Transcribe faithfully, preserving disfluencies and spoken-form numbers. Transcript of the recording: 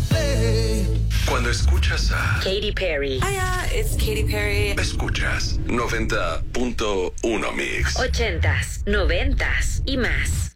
Cuando escuchas a Katy Perry. Hiya, it's Katy Perry. Escuchas noventa punto uno Mix. Ochentas, noventas y más.